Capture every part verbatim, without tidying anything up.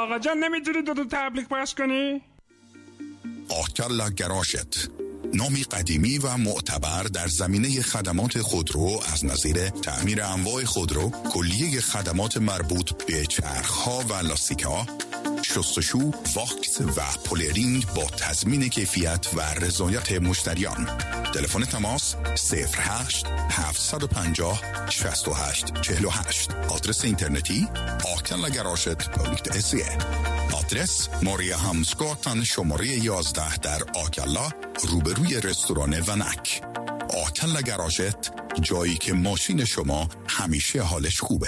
آقا جان نمیتونی دو دو تبلیغ پخش کنی؟ آکلا گراشت، نامی قدیمی و معتبر در زمینه خدمات خودرو از نظیر تعمیر انواع خودرو، کلیه خدمات مربوط به چرخ‌ها و لاستیک‌ها، شستشو، واکس و پولرینگ با تضمین کیفیت و رضایت مشتریان. تلفن تماس صفر هشت هفت پنج صفر شش هشت چهل و هشت. آدرس اینترنتی آکلا گراشت دات سی. آدرس ماریا همسگاتن شماره یازده در آکلا روبروی رستوران ونک. آکلا گراشت، جایی که ماشین شما همیشه حالش خوبه.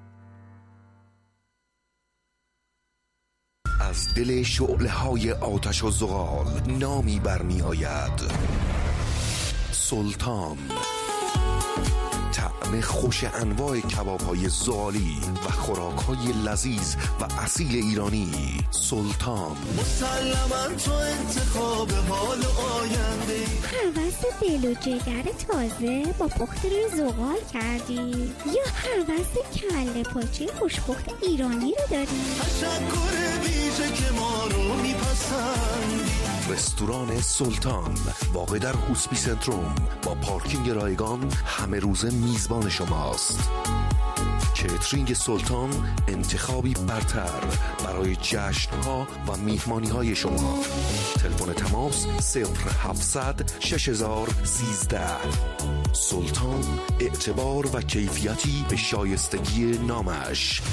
از دل شعله‌های آتش و زغال نامی برمی آید: سلطان. طعم خوش انواع کباب‌های زغالی و خوراک‌های لذیذ و اصیل ایرانی. سلطان. مسلماً تو انتخاب حال آینده. هوس دل و جگر تازه با پخت روی زغال کردی یا هوس کله پاچه خوشپخت ایرانی رو داری؟ تشکر ویژه که ما رو میپسندی. رستوران سلطان واقع در هوسپی سنتروم با پارکینگ رایگان همه روزه میزبان شماست. کیترینگ سلطان انتخابی برتر برای جشن‌ها و میهمانی‌های شما. تلفن تماس صفر هفتصد شش هزار سیزده. سلطان، اعتبار و کیفیتی به شایستگی نامش.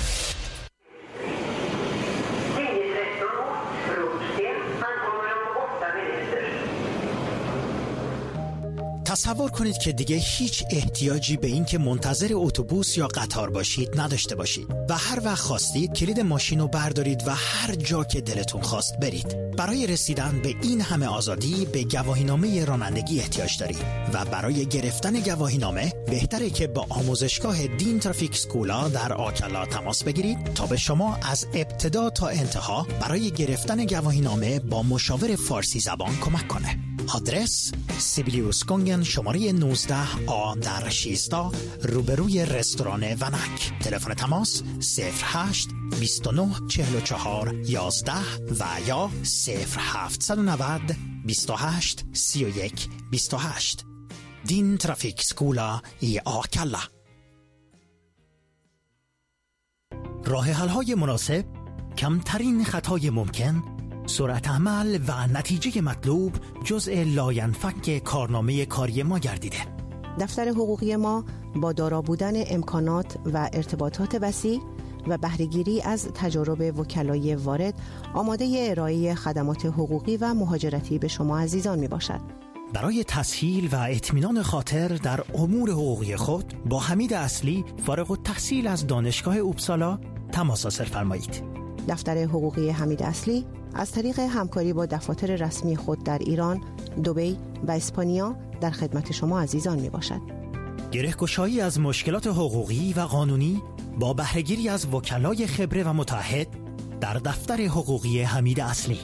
تصور کنید که دیگه هیچ احتیاجی به این که منتظر اتوبوس یا قطار باشید نداشته باشید و هر وقت خواستید کلید ماشین رو بردارید و هر جا که دلتون خواست برید. برای رسیدن به این همه آزادی به گواهینامه رانندگی احتیاج دارید و برای گرفتن گواهینامه بهتره که با آموزشگاه دین ترافیک اسکولا در آکلا تماس بگیرید تا به شما از ابتدا تا انتها برای گرفتن گواهینامه با مشاور فارسی زبان کمک کنه. آدرس سیبیلیوس گونگن شماره نوزده آ در شیستا روبروی رستوران ونک. تلفن تماس صفر هشت بیست و نه چهل و چهار یازده و یا صفر هفت نه نه بیست و هشت سی و یک بیست و هشت. دین ترافیک سکولا ای آکلا. راه حل های مناسب، کمترین خطای ممکن، سرعت عمل و نتیجه مطلوب جزء لاینفک کارنامه کاری ما گردیده. دفتر حقوقی ما با دارا بودن امکانات و ارتباطات وسیع و بهره‌گیری از تجارب وکلای وارد آماده ارائه خدمات حقوقی و مهاجرتی به شما عزیزان می باشد. برای تسهیل و اطمینان خاطر در امور حقوقی خود با حمید اصلی فارغ التحصیل از دانشگاه اوبسالا تماس حاصل فرمایید. دفتر حقوقی حمید اصلی از طریق همکاری با دفاتر رسمی خود در ایران، دبی و اسپانیا در خدمت شما عزیزان می باشد. گره‌گشایی از مشکلات حقوقی و قانونی با بهره‌گیری از وکلای خبره و متعهد در دفتر حقوقی حمید اصلی.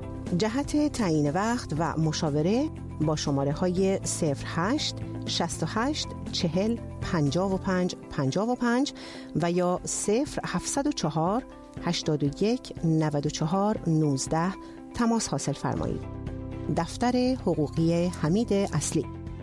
جهت تعیین وقت و مشاوره با شماره های صفر هشت شصت و هشت چهل پنجاه و پنج پنجاه و پنج و یا صفر هفتصد و چهار هشتاد و یک نود و چهار نوزده تماس حاصل فرمایید. دفتر حقوقی حمید اصلی.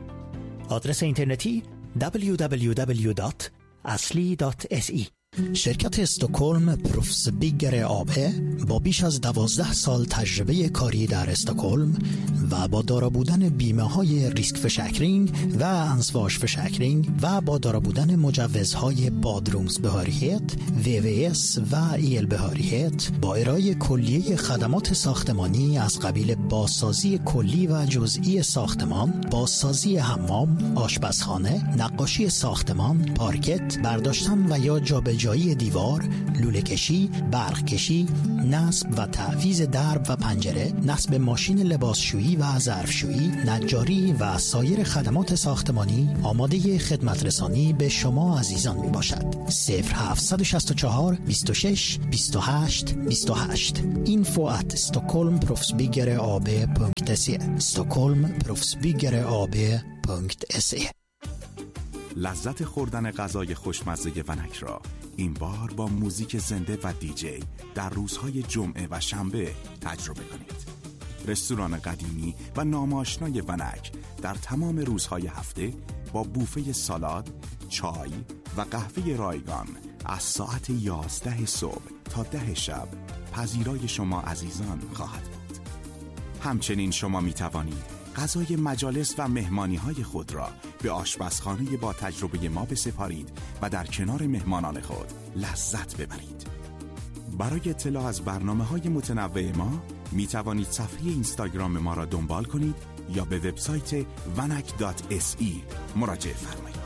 آدرس اینترنتی دبلیو دبلیو دبلیو دات اصلی دات اس ای. شرکت استکهلم پروفس بیگر آبه با بیش از دوازده سال تجربه کاری در استکهلم و با دارا بودن بیمه های ریسک فشکرینگ و انسواش فشکرینگ و با دارا بودن مجوزهای بادرومز بهاریت، وی وی اس و ایل بهاریت با ارائه کلیه خدمات ساختمانی از قبیل بازسازی کلی و جزئی ساختمان، بازسازی حمام، آشپزخانه، نقاشی ساختمان، پارکت، برداشتن و یا جابجایی جایی دیوار، لوله کشی، برق کشی، نصب و تعویض درب و پنجره، نصب ماشین لباسشویی و ظرفشویی، نجاری و سایر خدمات ساختمانی آماده خدمت رسانی به شما عزیزان می باشد. صفر هفت شش چهار بیست و شش بیست و هشت بیست و هشت. info at stockholm profsbyggare punkt se stockholm profsbyggare punkt se. لذت خوردن غذای خوشمزه ونک را این بار با موزیک زنده و دیجی در روزهای جمعه و شنبه تجربه کنید. رستوران قدیمی و ناماشنای ونک در تمام روزهای هفته با بوفه سالاد، چای و قهوه رایگان از ساعت یازده صبح تا ده شب پذیرای شما عزیزان خواهد بود. همچنین شما می توانید غذای مجالس و مهمانی های خود را به آشپزخانه با تجربه ما بسپارید و در کنار مهمانان خود لذت ببرید. برای اطلاع از برنامه های متنوع ما می توانید صفحه اینستاگرام ما را دنبال کنید یا به وبسایت ونک دات اس ای مراجعه فرمایید.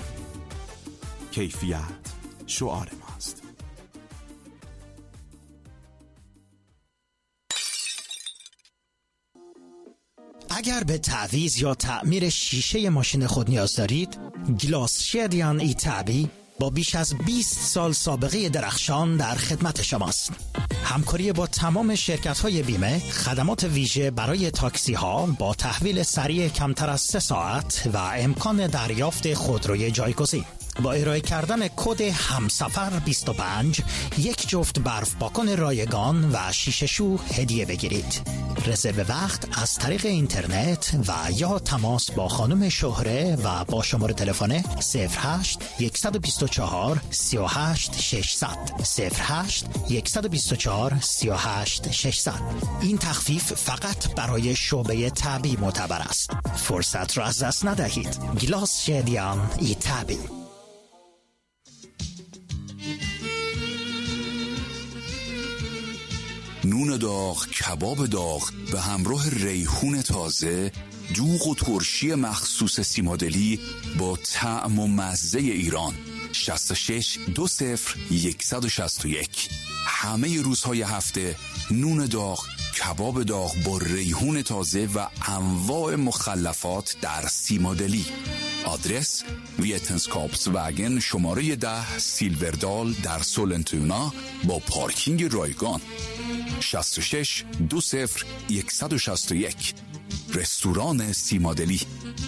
کیفیت شعار ماست. اگر به تعویض یا تعمیر شیشه ماشین خود نیاز دارید، گلاس شدیان ای تعبی با بیش از بیست سال سابقه درخشان در خدمت شماست. همکاری با تمام شرکت‌های بیمه، خدمات ویژه برای تاکسی ها با تحویل سریع کمتر از سه ساعت و امکان دریافت خودروی جایگزین. با ارائه کردن کد همسفر بیست و پنج یک جفت برف پاکن رایگان و شیشه شو هدیه بگیرید. رزرو وقت از طریق اینترنت و یا تماس با خانم شهره و با شماره تلفن صفر هشت یک دو چهار سه هشت شش صفر صفر صفر هشت یک دو چهار سه هشت شش صفر. این تخفیف فقط برای شعبه تعبی معتبر است. فرصت را از دست ندهید. گلاس شدیان ای تعبی. نون داغ، کباب داغ به همراه ریحون تازه، دوغ و ترشی مخصوص سیمادلی با طعم و مزه ایران. شصت و شش دو صفر یک شش یک. همه روزهای هفته نون داغ، کباب داغ با ریحون تازه و انواع مخلفات در سیمادلی. آدرس ویتنسکاپس وگن شماره ده سیلوردال در سولنتونا با پارکینگ رایگان. شصت و شش دو صفر یک شش یک. رستوران سیمادلی.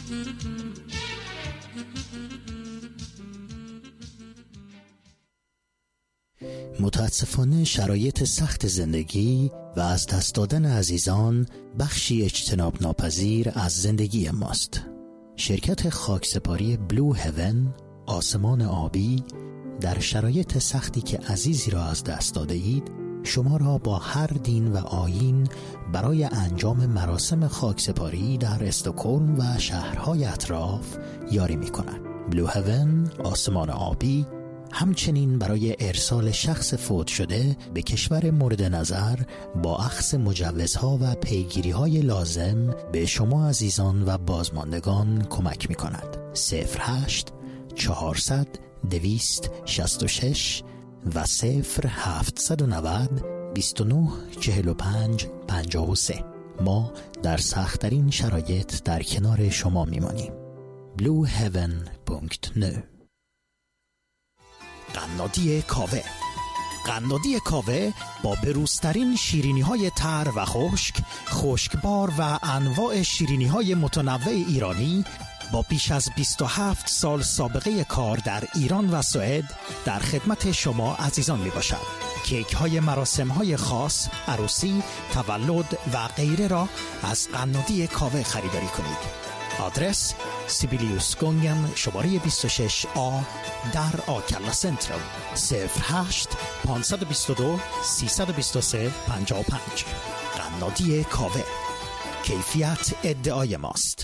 متاسفانه شرایط سخت زندگی و از دست دادن عزیزان بخشی اجتناب ناپذیر از زندگی ماست. شرکت خاکسپاری بلو هیون، آسمان آبی، در شرایط سختی که عزیزی را از دست داده اید شما را با هر دین و آیین برای انجام مراسم خاکسپاری در استکهلم و شهرهای اطراف یاری می کند. بلو هیون، آسمان آبی، همچنین برای ارسال شخص فوت شده به کشور مورد نظر با اخذ مجوزها و پیگیری‌های لازم به شما عزیزان و بازماندگان کمک می‌کند. صفر هشت چهارصد دویست شصت و شش و صفر هفتصد و نود بیست و نه چهل و پنج پنجاه و سه. ما در سخت‌ترین شرایط در کنار شما می‌مانیم. بلو هیون دات نت. قنادی کاوه. قنادی کاوه با بروزترین شیرینی های تر و خشک، خشکبار و انواع شیرینی های متنوع ایرانی با بیش از بیست و هفت سال سابقه کار در ایران و سوئد در خدمت شما عزیزان می باشد. کیک های مراسم های خاص، عروسی، تولد و غیره را از قنادی کاوه خریداری کنید. آدرس سیبیلیوس گونگن شماره بیست و شش آ در آکلا سنترال. صفر هشت پانصد و بیست و دو سیصد و بیست و سه پنجاه و پنج. قنادی کاوه، کیفیت ادعای ماست.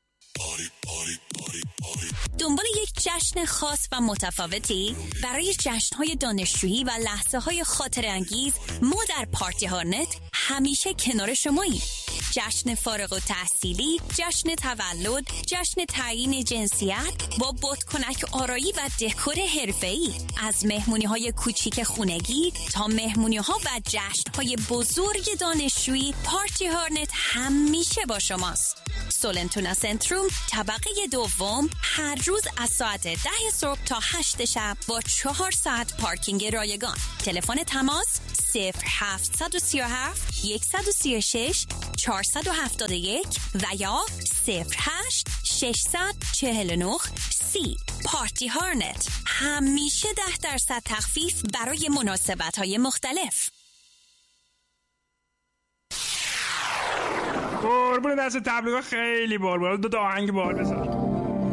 دنبال یک جشن خاص و متفاوتی؟ برای جشن‌های دانشجویی و لحظه‌های خاطره انگیز ما در پارتی هارنت همیشه کنار شماییم. جشن فارغ التحصیلی، جشن تولد، جشن تعیین جنسیت با بادکنک آرایی و دکور حرفه‌ای، از مهمونی‌های کوچیک خونگی تا مهمونی‌ها و جشن‌های بزرگ دانشجویی، پارتی هارنت همیشه با شماست. سولنتونا سنتروم طبقه دوم هر روز از ساعت ده صبح تا هشت شب با چهار ساعت پارکینگ رایگان. تلفن تماس صفر هفت سه هفت یک سه شش چهار هفت یک و یا صفر هشت شش چهار نه سی. پارتی هارنت، همیشه ده درصد تخفیف برای مناسبت های مختلف. قربون دست تبلیغات خیلی بار بار دو تا آهنگ بار بزن.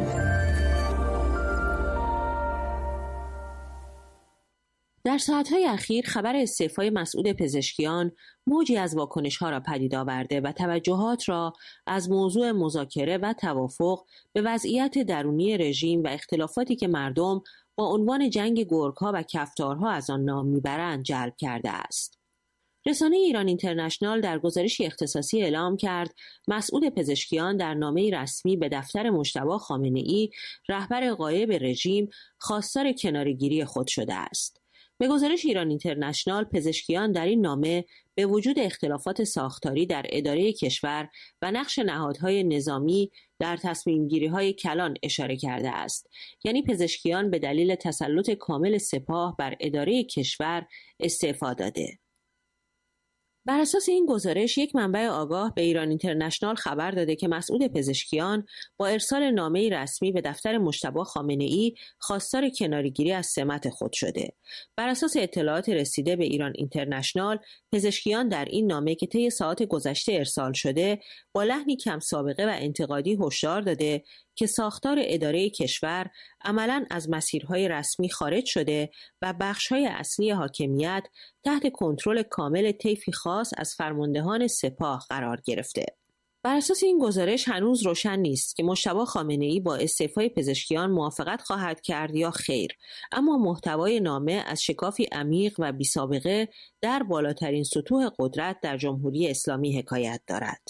در ساعت‌های اخیر خبر استعفای مسعود پزشکیان موجی از واکنش‌ها را پدید آورده و توجهات را از موضوع مذاکره و توافق به وضعیت درونی رژیم و اختلافاتی که مردم با عنوان جنگ گرگ‌ها و کفتارها از آن نام می‌برند جلب کرده است. رسانه ایران اینترنشنال در گزارشی اختصاصی اعلام کرد مسعود پزشکیان در نامه رسمی به دفتر مجتبی خامنه‌ای رهبر غایب رژیم خواستار کناره‌گیری خود شده است. به گزارش ایران اینترنشنال، پزشکیان در این نامه به وجود اختلافات ساختاری در اداره کشور و نقش نهادهای نظامی در تصمیم‌گیری‌های کلان اشاره کرده است. یعنی پزشکیان به دلیل تسلط کامل سپاه بر اداره کشور استعفا داده. بر اساس این گزارش، یک منبع آگاه به ایران اینترنشنال خبر داده که مسعود پزشکیان با ارسال نامه رسمی به دفتر مجتبی خامنه‌ای خواستار کناره‌گیری از سمت خود شده. بر اساس اطلاعات رسیده به ایران اینترنشنال، پزشکیان در این نامه که طی ساعات گذشته ارسال شده، با لحنی کم سابقه و انتقادی هشدار داده که ساختار اداره کشور عملاً از مسیرهای رسمی خارج شده و بخش‌های اصلی حاکمیت تحت کنترل کامل طیفی خاص از فرماندهان سپاه قرار گرفته. بر اساس این گزارش هنوز روشن نیست که مجتبی خامنه‌ای با استعفای پزشکیان موافقت خواهد کرد یا خیر، اما محتوای نامه از شکافی عمیق و بی‌سابقه در بالاترین سطوح قدرت در جمهوری اسلامی حکایت دارد.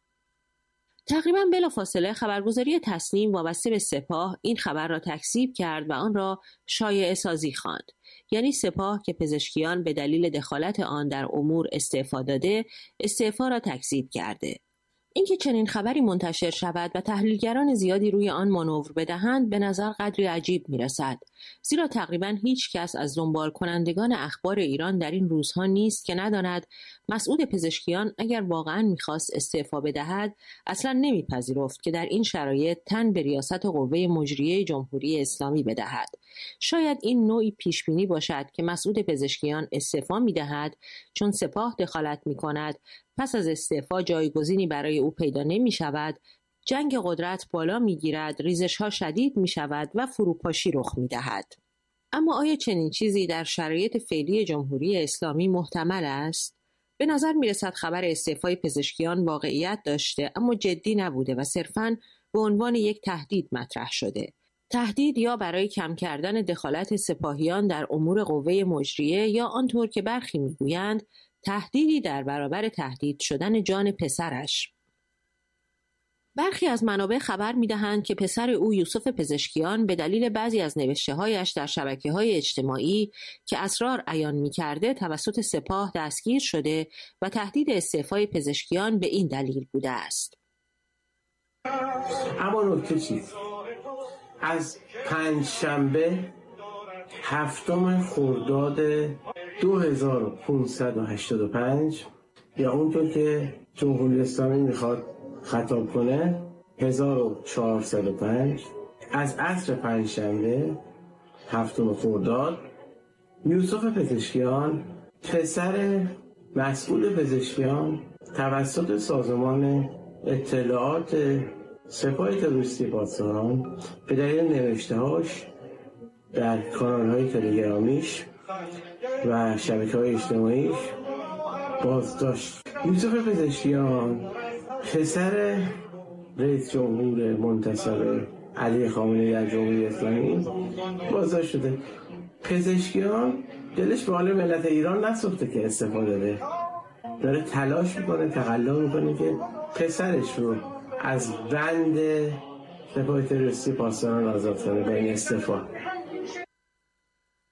تقریباً بلافاصله خبرگزاری تسنیم وابسته به سپاه این خبر را تکذیب کرد و آن را شایعه سازی خواند. یعنی سپاه که پزشکیان به دلیل دخالت آن در امور استعفا داده، استعفا را تکذیب کرده. اینکه چنین خبری منتشر شود و تحلیلگران زیادی روی آن مانور بدهند به نظر قدری عجیب می‌رسد، زیرا تقریباً هیچ کس از دنبال کنندگان اخبار ایران در این روزها نیست که نداند مسعود پزشکیان اگر واقعاً می‌خواست استعفا بدهد اصلاً نمی‌پذیرفت که در این شرایط تن به ریاست قوه مجریه جمهوری اسلامی بدهد. شاید این نوعی پیشبینی باشد که مسعود پزشکیان استعفا می‌دهد چون سپاه دخالت می‌کند، پس از استعفا جایگزینی برای او پیدا نمی شود، جنگ قدرت بالا می گیرد، ریزش ها شدید می شود و فروپاشی رخ می دهد. اما آیا چنین چیزی در شرایط فعلی جمهوری اسلامی محتمل است؟ به نظر می رسد خبر استعفای پزشکیان واقعیت داشته اما جدی نبوده و صرفاً به عنوان یک تهدید مطرح شده. تهدید یا برای کم کردن دخالت سپاهیان در امور قوه مجریه یا آنطور که برخی می گویند تهدیدی در برابر تهدید شدن جان پسرش. برخی از منابع خبر می‌دهند که پسر او یوسف پزشکیان به دلیل بعضی از نوشته‌هایش در شبکه‌های اجتماعی که اسرار عیان می‌کرده توسط سپاه دستگیر شده و تهدید استعفای پزشکیان به این دلیل بوده است. اما نکته چیست؟ از پنج شنبه هفتم خرداد دو هزار و پانصد و هشتاد و پنج یا اونطور که جمهوری اسلامی میخواد خطاب کنه هزار و چهارصد و پنج، از عصر پنجشنبه هفتم خرداد یوسف پزشکیان پسر مسئول پزشکیان توسط سازمان اطلاعات سپاه تروریستی پاسداران به دلیل نوشته‌هاش در کانال‌های تلگرامیش و شبکه‌های اجتماعیش بازداشت. یوسف پزشکیان پسر رئیس جمهور منتصب علی خامنه‌ای در جمهوری اسلامی بازداشت شده. پزشکیان دلش به حال ملت ایران نسوخته که استفاده بده، داره تلاش میکنه، تقلا میکنه که پسرش رو از بند سپاه تروریستی پاسداران آزاد کنه با این استعفا.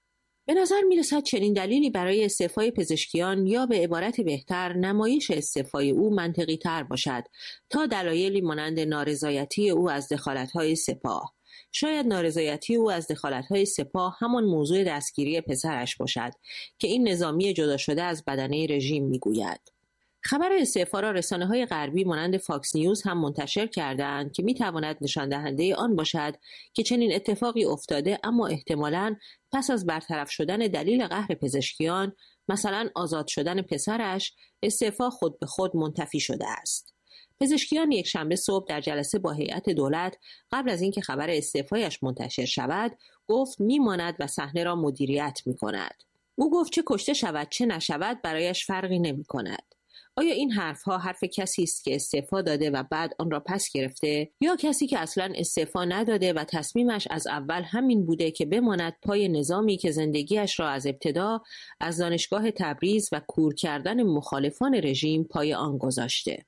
به نظر میرسد چنین دلیلی برای استعفای پزشکیان یا به عبارت بهتر نمایش استعفای او منطقی تر باشد تا دلایلی مانند نارضایتی او از دخالت‌های سپاه. شاید نارضایتی او از دخالت‌های سپاه همان موضوع دستگیری پسرش باشد که این نظامی جدا شده از بدنه رژیم میگوید. خبر استعفا را رسانه‌های غربی مانند فاکس نیوز هم منتشر کرده‌اند که می‌تواند نشان دهنده آن باشد که چنین اتفاقی افتاده، اما احتمالاً پس از برطرف شدن دلیل قهر پزشکیان، مثلا آزاد شدن پسرش، استعفا خود به خود منتفی شده است. پزشکیان یک شنبه صبح در جلسه با هیئت دولت قبل از اینکه خبر استعفایش منتشر شود، گفت میماند و صحنه را مدیریت می‌کند. او گفت چه کشته شود چه نشود برایش فرقی نمی‌کند. آیا این حرفها حرف کسی است که استعفا داده و بعد آن را پس گرفته، یا کسی که اصلاً استعفا نداده و تصمیمش از اول همین بوده که بماند پای نظامی که زندگیش را از ابتدا از دانشگاه تبریز و کور کردن مخالفان رژیم پای آن گذاشته؟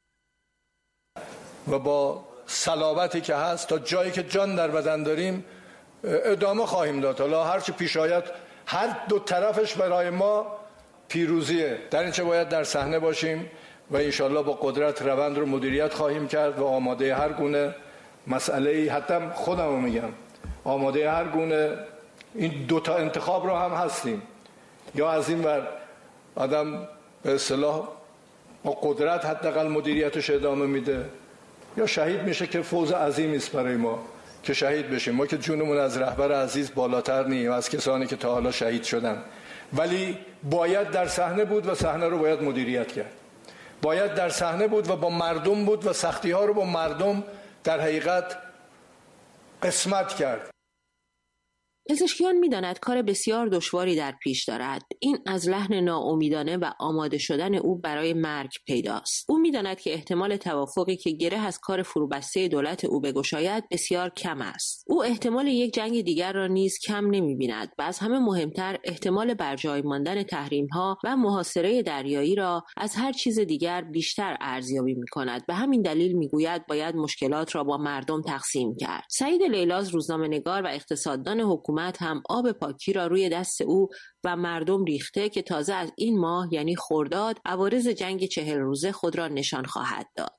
و با صلابتی که هست تا جایی که جان در بدن داریم ادامه خواهیم داد. حالا هرچی پیش آید هر دو طرفش برای ما پیروزیه. در اینچه باید در صحنه باشیم و انشالله با قدرت روند رو مدیریت خواهیم کرد و آماده هر گونه مسئله، حتی خودم رو میگم آماده هر گونه این دوتا انتخاب رو هم هستیم. یا از این ور آدم به اصطلاح با قدرت حداقل مدیریتش ادامه میده، یا شهید میشه که فوز عظیمی است برای ما که شهید بشیم. ما که جونمون از رهبر عزیز بالاتر نیم، از کسانی که تا حالا شهید شدن، ولی باید در صحنه بود و صحنه رو باید مدیریت کرد. باید در صحنه بود و با مردم بود و سختی ها رو با مردم در حقیقت قسمت کرد. پزشکیان می‌داند کار بسیار دشواری در پیش دارد. این از لحن ناامیدانه و آماده شدن او برای مرگ پیداست. او می‌داند که احتمال توافقی که گره از کار فروبسته دولت او بگشاید بسیار کم است. او احتمال یک جنگ دیگر را نیز کم نمی‌بیند و از همه مهمتر احتمال برجای ماندن تحریم‌ها و محاصره دریایی را از هر چیز دیگر بیشتر ارزیابی می‌کند. به همین دلیل می‌گوید باید مشکلات را با مردم تقسیم کرد. سعید لیلاز، روزنامه‌نگار و اقتصاددان حکومت، هم آب پاکی را روی دست او و مردم ریخته که تازه از این ماه یعنی خرداد عوارض جنگ چهل روزه خود را نشان خواهد داد.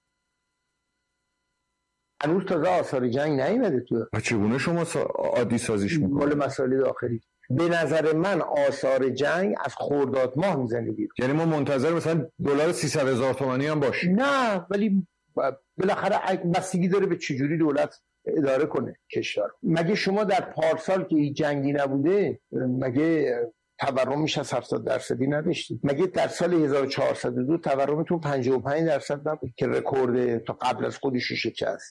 هنوز تازه آثار جنگ نیامده تو. و چگونه شما عادی سازیش میکنید؟ مال مسائل داخلی. به نظر من آثار جنگ از خرداد ماه میزنه بیرون. یعنی ما منتظر مثلا دلار سیصد هزار تومانی هم باشیم؟ نه، ولی بالاخره بستگی داره به چجوری دولت اداره کنه کشور. مگه شما در پارسال که هیچ جنگی نبوده مگه تورمش از هفتاد درصدی نداشتید؟ مگه در سال هزار و چهارصد و دو تورمتون پنجاه و پنج درصد نبود که رکورد تا قبل از خودش رو شکست؟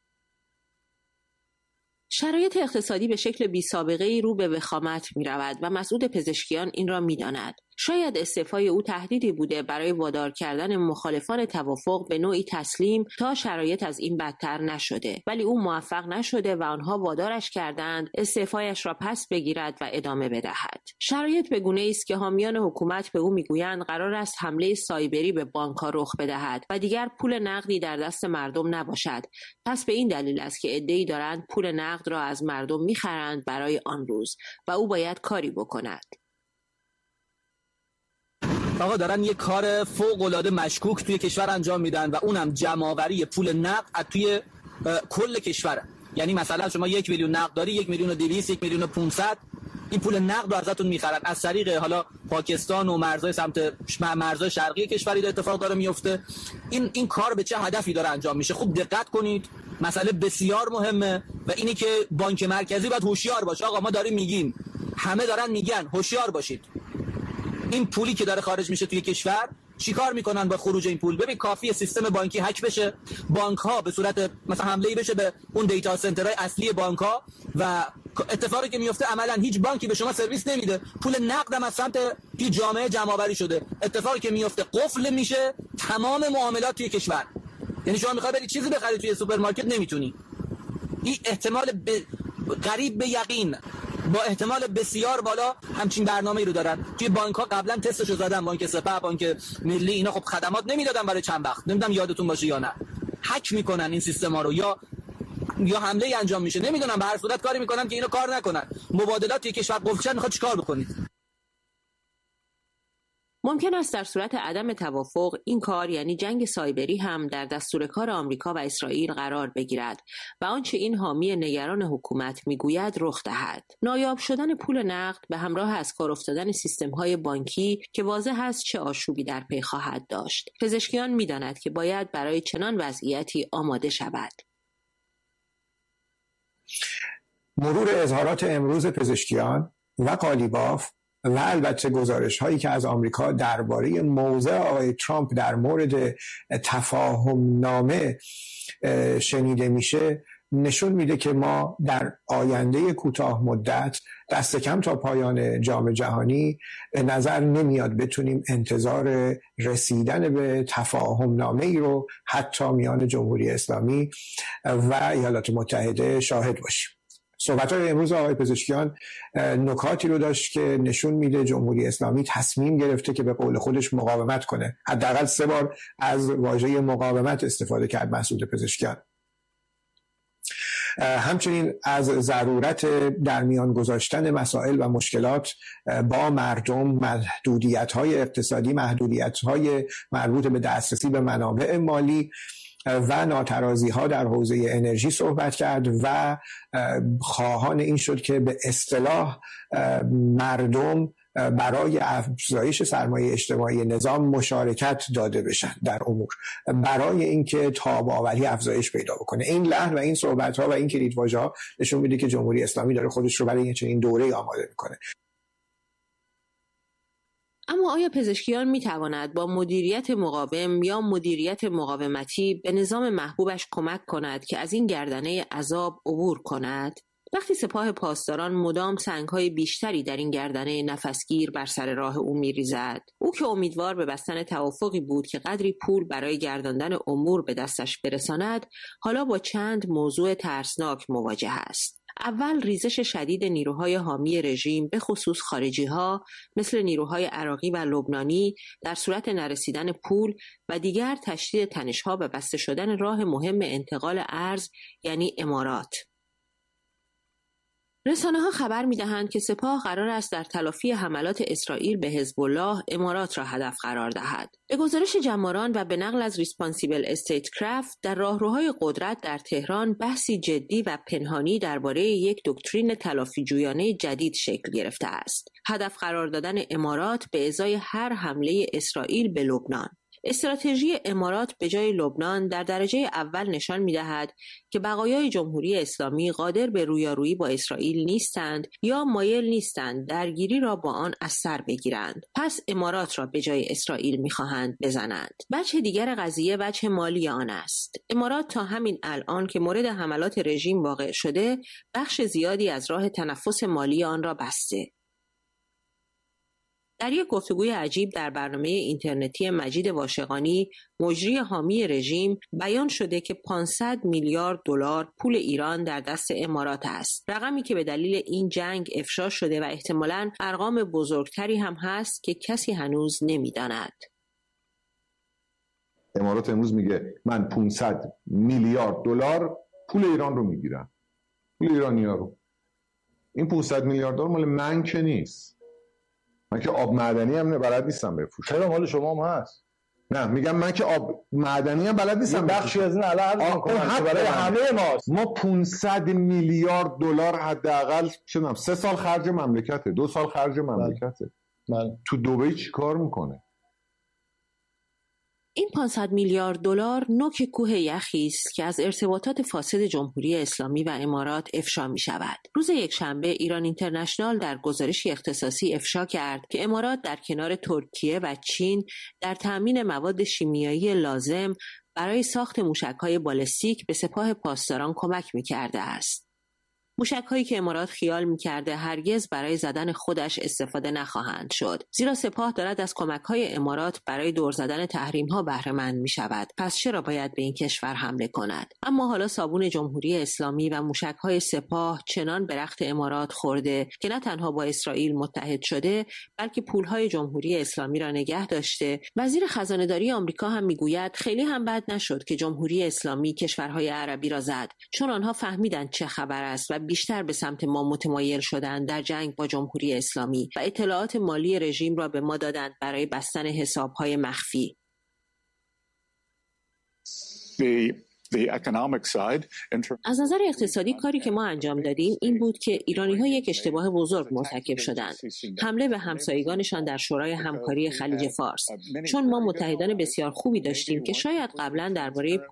شرایط اقتصادی به شکل بی سابقه ای رو به وخامت می رود و مسعود پزشکیان این را می داند. شاید استعفای او تهدیدی بوده برای وادار کردن مخالفان توافق به نوعی تسلیم تا شرایط از این بدتر نشده، ولی او موفق نشده و آنها وادارش کردند استعفایش را پس بگیرد و ادامه بدهد. شرایط به گونه‌ای است که حامیان حکومت به او میگویند قرار است حمله سایبری به بانک‌ها رخ بدهد و دیگر پول نقدی در دست مردم نباشد. پس به این دلیل است که عده‌ای دارند پول نقد را از مردم می‌خرند برای آن روز و او باید کاری بکند. آقا دارن یه کار فوق‌العاده مشکوک توی کشور انجام میدن و اونم جمع‌آوری پول نقد از توی کل کشوره. یعنی مثلا شما یک میلیون نقد داری، یک میلیون و دویست، یک میلیون و پانصد، این پول نقد رو ازتون میخرن از طریق حالا پاکستان و مرزهای سمت مرزهای شرقی کشوری ده اتفاق داره میفته. این این کار به چه هدفی داره انجام میشه؟ خوب دقت کنید، مسئله بسیار مهمه و اینی که بانک مرکزی باید هوشیار باشه. آقا ما داریم میگیم، همه دارن میگن هوشیار باشید. این پولی که داره خارج میشه توی کشور چیکار میکنن با خروج این پول؟ ببین کافیه سیستم بانکی هک بشه، بانک ها به صورت مثلا حمله بشه به اون دیتا سنترهای اصلی بانک ها و اتفاقی که میفته عملا هیچ بانکی به شما سرویس نمیده، پول نقد هم از سمت توی جامعه جمع آوری شده. اتفاقی که میفته قفل میشه تمام معاملات توی کشور. یعنی شما میخوای بری چیزی بخری توی سوپرمارکت نمیتونی. این احتمال ب... قریب به یقین با احتمال بسیار بالا همچین برنامه‌ای رو دارن. توی بانک‌ها قبلا تستشو زدن، بانک سپاه، بانک ملی، اینا خب خدمات نمیدادن برای چند وقت، نمیدونم یادتون باشه یا نه. هک میکنن این سیستما رو یا یا حمله انجام میشه. نمیدونم، به هر صورت کاری میکنن که اینو کار نکنن. مبادلات یک کشور قفل میخواد چیکار بکنید؟ ممکن است در صورت عدم توافق این کار یعنی جنگ سایبری هم در دستور کار آمریکا و اسرائیل قرار بگیرد و آنچه این حامی نگران حکومت میگوید رخ دهد. نایاب شدن پول نقد به همراه از کار افتادن سیستم‌های بانکی که واضح است چه آشوبی در پی خواهد داشت. پزشکیان می‌دانند که باید برای چنان وضعیتی آماده شود. مرور اظهارات امروز پزشکیان و قالیباف و البته گزارش هایی که از آمریکا درباره موضع آقای ترامپ در مورد تفاهم نامه شنیده میشه نشون میده که ما در آینده کوتاه مدت دست کم تا پایان جام جهانی به نظر نمیاد بتونیم انتظار رسیدن به تفاهم نامه ای رو حتی میان جمهوری اسلامی و ایالات متحده شاهد باشیم. صحبت‌های امروز آقای پزشکیان نکاتی رو داشت که نشون میده جمهوری اسلامی تصمیم گرفته که به قول خودش مقاومت کنه. حداقل سه بار از واژه مقاومت استفاده کرد مسعود پزشکیان. همچنین از ضرورت در میان گذاشتن مسائل و مشکلات با مردم، محدودیت‌های اقتصادی، محدودیت‌های مربوط به دسترسی به منابع مالی و ناترازی ها در حوزه انرژی صحبت کرد و خواهان این شد که به اصطلاح مردم برای افزایش سرمایه اجتماعی نظام مشارکت داده بشن در امور، برای اینکه تاب‌آوری افزایش پیدا بکنه. این لحن و این صحبت ها و این کلیدواژه ها نشون میده که جمهوری اسلامی داره خودش رو برای چنین دوره‌ای آماده میکنه. اما آیا پزشکیان می تواند با مدیریت مقاوم یا مدیریت مقاومتی به نظام محبوبش کمک کند که از این گردنه عذاب عبور کند؟ وقتی سپاه پاسداران مدام سنگ‌های بیشتری در این گردنه نفسگیر بر سر راه او می‌ریزد، او که امیدوار به بستن توافقی بود که قدری پول برای گرداندن امور به دستش برساند، حالا با چند موضوع ترسناک مواجه است. اول ریزش شدید نیروهای حامی رژیم به خصوص خارجی ها مثل نیروهای عراقی و لبنانی در صورت نرسیدن پول و دیگر تشدید تنش‌ها به بسته شدن راه مهم انتقال ارز یعنی امارات. رسانه ها خبر می دهند که سپاه قرار است در تلافی حملات اسرائیل به حزب الله امارات را هدف قرار دهد. به گزارش جماران و به نقل از ریسپانسیبل استیت کرافت، در راهروهای قدرت در تهران بحثی جدی و پنهانی درباره یک دکترین تلافی جویانه جدید شکل گرفته است. هدف قرار دادن امارات به ازای هر حمله اسرائیل به لبنان. استراتژی امارات به جای لبنان در درجه اول نشان می‌دهد که بقایای جمهوری اسلامی قادر به رویارویی با اسرائیل نیستند یا مایل نیستند درگیری را با آن از سر بگیرند. پس امارات را به جای اسرائیل می‌خواهند بزنند. وجه دیگر قضیه وجه مالی آن است. امارات تا همین الان که مورد حملات رژیم واقع شده، بخش زیادی از راه تنفس مالی آن را بسته. در یک گفتگوی عجیب در برنامه اینترنتی مجید واشقانی، مجری حامی رژیم، بیان شده که پانصد میلیارد دلار پول ایران در دست امارات است. رقمی که به دلیل این جنگ افشا شده و احتمالاً ارقام بزرگتری هم هست که کسی هنوز نمی‌داند. امارات امروز میگه من پانصد میلیارد دلار پول ایران رو میگیرم. پول ایرانی‌ها رو. این پانصد میلیارد دلار مال من که نیست. من که آب معدنی هم بلد نیستم بفروشم. چرا مال شما هم هست؟ نه میگم من که آب معدنی هم بلد نیستم. بخشی از این الان عرض می‌کنم برای همه ماست. ما پانصد میلیارد دلار حداقل چنم سه سال خرج مملکته، دو سال خرج مملکته. من تو دبی چی کار میکنه؟ این پانصد میلیارد دلار نوک کوه یخی است که از ارتباطات فاسد جمهوری اسلامی و امارات افشا می شود. روز یکشنبه ایران اینترنشنال در گزارشی اختصاصی افشا کرد که امارات در کنار ترکیه و چین در تأمین مواد شیمیایی لازم برای ساخت موشک‌های بالستیک به سپاه پاسداران کمک می کرده است. موشک‌هایی که امارات خیال می‌کرده هرگز برای زدن خودش استفاده نخواهند شد، زیرا سپاه دارد از کمک‌های امارات برای دور زدن تحریم‌ها بهره مند می‌شود. پس چرا باید به این کشور حمله کند؟ اما حالا صابون جمهوری اسلامی و موشک‌های سپاه چنان به رخت امارات خورده که نه تنها با اسرائیل متحد شده، بلکه پول‌های جمهوری اسلامی را نگه داشته. وزیر خزانه‌داری آمریکا هم میگوید خیلی هم بد نشد که جمهوری اسلامی کشورهای عربی را زد، چون آنها فهمیدند چه خبر است و بیشتر به سمت ما متمایل شدند در جنگ با جمهوری اسلامی و اطلاعات مالی رژیم را به ما دادند برای بستن حساب‌های مخفی. از نظر اقتصادی کاری که ما انجام دادیم این بود که ایرانی‌ها یک اشتباه بزرگ مرتکب شدند، حمله به همسایگانشان در شورای همکاری خلیج فارس، چون ما متحدان بسیار خوبی داشتیم که شاید قبلا درباره